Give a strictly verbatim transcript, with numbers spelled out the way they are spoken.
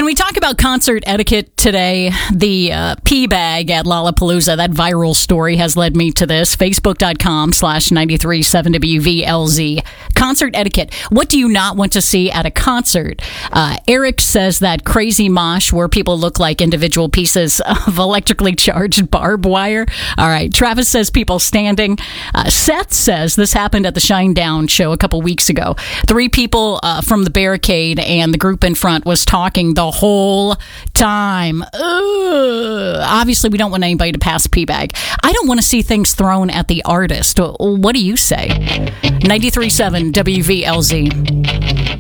Can we talk about concert etiquette today? The uh, pee bag at Lollapalooza, that viral story has led me to this. Facebook.com slash 937 WVLZ. Concert etiquette. What do you not want to see at a concert? Uh, Eric says that crazy mosh where people look like individual pieces of electrically charged barbed wire. All right. Travis says people standing. Uh, Seth says this happened at the Shinedown show a couple weeks ago. Three people uh, from the barricade and the group in front was talking the whole time. Ugh. Obviously, we don't want anybody to pass pee bag. I don't want to see things thrown at the artist. What do you say? ninety-three point seven W V L Z.